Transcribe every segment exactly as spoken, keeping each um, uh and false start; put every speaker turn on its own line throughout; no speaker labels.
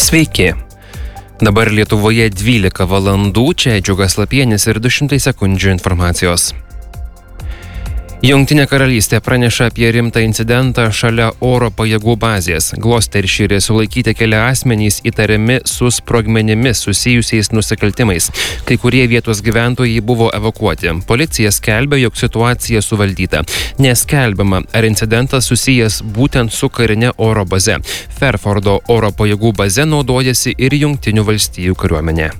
Sveiki. Dabar Lietuvoje dvylika valandų, čia Džiugas Lapienis ir du šimtai sekundžių informacijos. Jungtinė karalystė praneša apie rimtą incidentą šalia oro pajėgų bazės. Gloucestershire sulaikyti keli asmenys įtariami su sprogmenimis susijusiais nusikaltimais. Kai kurie vietos gyventojai buvo evakuoti. Policija skelbia, jog situacija suvaldyta. Neskelbiama, ar incidentas susijęs būtent su karine oro baze. Fairfordo oro pajėgų baze naudojasi ir Jungtinių valstijų kariuomenė.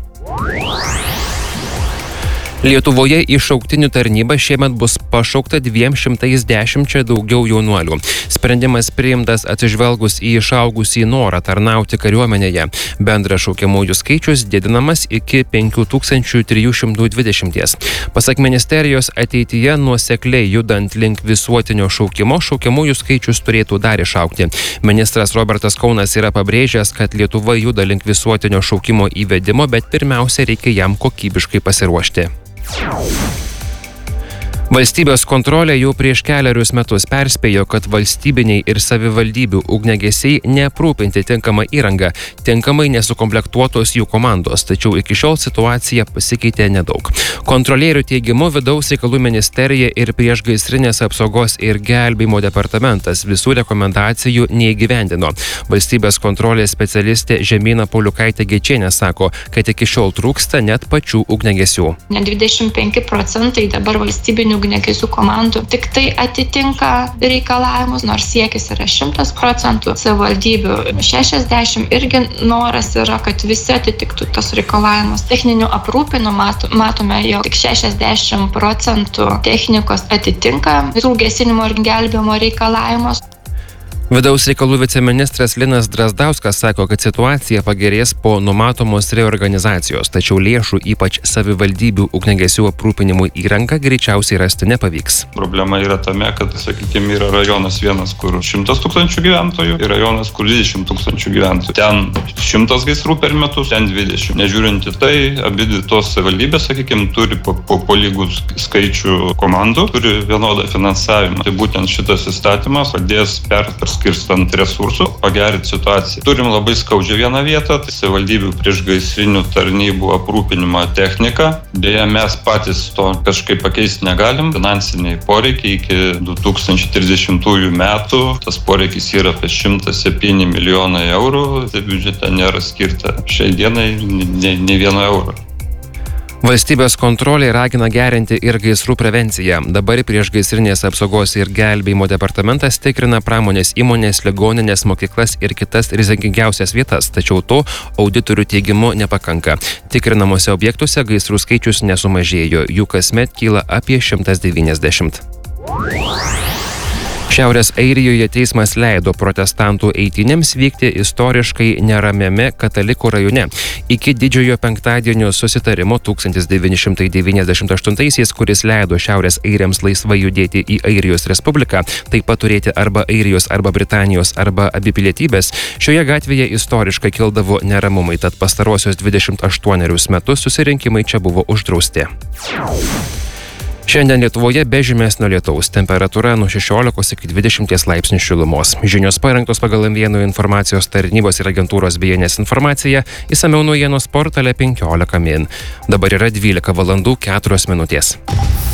Lietuvoje į šauktinių tarnybą šiemet bus pašaukta dviem šimtais dešimčia daugiau jaunuolių. Sprendimas priimtas atsižvelgus į išaugusį norą tarnauti kariuomenėje. Bendras šaukiamųjų skaičius didinamas iki penkių tūkstančių trijų šimtų dvidešimties. Pasak ministerijos, ateityje nuosekliai judant link visuotinio šaukimo, šaukiamųjų skaičius turėtų dar išaugti. Ministras Robertas Kaunas yra pabrėžęs, kad Lietuva juda link visuotinio šaukimo įvedimo, bet pirmiausia reikia jam kokybiškai pasiruošti. Valstybės kontrolė jau prieš kelerius metus perspėjo, kad valstybiniai ir savivaldybių ugniagesiai neaprūpinti tinkamą įrangą, tinkamai nesukomplektuotos jų komandos, tačiau iki šiol situacija pasikeitė nedaug. Kontrolierių teigimu vidaus reikalų ministerija ir priešgaisrinės apsaugos ir gelbėjimo departamentas visų rekomendacijų neįgyvendino. Valstybės kontrolės specialistė Žemyna Pauliukaitė Gečienė sako, kad iki šiol trūksta net pačių ugniagesių.
Net dvidešimt penki procentai dabar valstybinių ugniagesių komandų tik tai atitinka reikalavimus, nors siekis yra šimtas procentų, savivaldybių šešiasdešimt irgi noras yra, kad visi atitiktų tos reikalavimus. Techninių aprūpinų matome, jog tik šešiasdešimt procentų technikos atitinka visų gesinimo ir gelbėjimo reikalavimus.
Vidaus reikalų viceministras Linas Drazdauskas sako, kad situacija pagerės po numatomos reorganizacijos, tačiau lėšų ypač savivaldybių ugniagesių aprūpinimui įrangą greičiausiai rasti nepavyks.
Problema yra tame, kad, sakykime, yra rajonas vienas, kur šimtas tūkstančių gyventojų ir rajonas, kur dvidešimt tūkstančių gyventojų. Ten šimtas gaisrų per metus, ten dvidešimt. Nežiūrint į tai, abi tos savivaldybės, sakykime, turi po, po, po lygų skaičių komandų, turi vienodą finansavimą. Tai būtent šitas įstatymas padės per skirstant resursų, pagerinti situaciją. Turim labai skaudžią vieną vietą, tai savivaldybių priešgaisrinių tarnybų aprūpinimo technika. Deja, mes patys to kažkaip pakeisti negalim. Finansiniai poreikiai iki du tūkstančiai trisdešimtųjų metų, tas poreikis yra apie šimtas septyni milijonai eurų, tai biudžete nėra skirta šiai dienai ne, ne vieno euro.
Valstybės kontrolė ragina gerinti ir gaisrų prevenciją. Dabar priešgaisrinės apsaugos ir gelbėjimo departamentas tikrina pramonės įmonės, ligoninės, mokyklas ir kitas rizikingiausias vietas, tačiau to auditorių teigimu nepakanka. Tikrinamuose objektuose gaisrų skaičius nesumažėjo, jų kasmet kyla apie šimtas devyniasdešimt. Šiaurės Airijoje teismas leido protestantų eitynėms vykti istoriškai neramiame Katalikų rajone. Iki didžiojo penktadienio susitarimo tūkstantis devyni šimtai devyniasdešimt aštuntaisiais, kuris leido Šiaurės airiams laisvai judėti į Airijos Respubliką, taip pat turėti arba Airijos, arba Britanijos, arba abi pilietybės, šioje gatvėje istoriškai kildavo neramumai, tad pastarosios dvidešimt aštuonerius metus susirinkimai čia buvo uždrausti. Šiandien Lietuvoje be žymesnio lietaus, temperatūra nuo šešiolikos iki dvidešimties laipsnių šilumos. Žinios parengtos pagal M vienas informacijos tarnybos ir agentūros B N S informaciją, išsamiau naujienos portale penkiolika min. Dabar yra dvylika valandų keturios minutės.